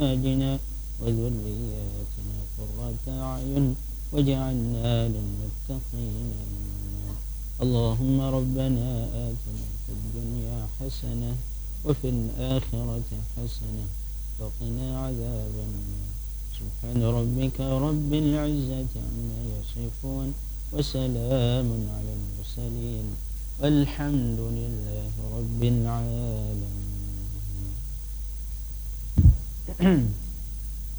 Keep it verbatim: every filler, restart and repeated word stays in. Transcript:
أزواجنا وذرياتنا قرة أعين واجعلنا للمتقين إماما. اللهم ربنا آتنا في الدنيا حسنة وفي الآخرة حسنة وقنا عذاب النار. سبحان ربك رب العزة عما يصفون وسلام على المرسلين والحمد لله رب العالمين.